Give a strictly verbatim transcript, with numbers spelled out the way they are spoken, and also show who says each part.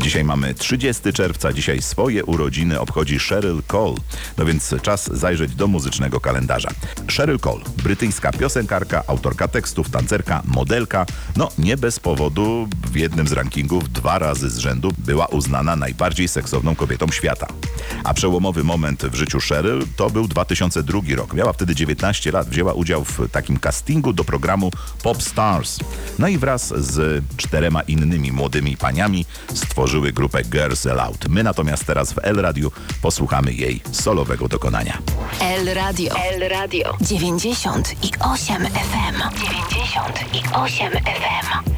Speaker 1: Dzisiaj mamy trzydziestego czerwca, dzisiaj swoje urodziny obchodzi Cheryl Cole. No więc czas zajrzeć do muzycznego kalendarza. Cheryl Cole, brytyjska piosenkarka, autorka tekstów, tancerka, modelka. No nie bez powodu w jednym z rankingów dwa razy z rzędu była uznana najbardziej seksowną kobietą świata. A przełomowy moment w życiu Cheryl to był dwa tysiące drugi rok. Miała wtedy dziewiętnaście lat, wzięła udział w takim castingu do programu Pop Stars. No i wraz z czterema innymi młodymi paniami stworzyły grupę Girls Aloud. My natomiast teraz w El Radiu posłuchamy jej solowego dokonania.
Speaker 2: El Radio. El Radio. dziewięćdziesiąt i osiem F M. dziewięćdziesiąt i osiem F M.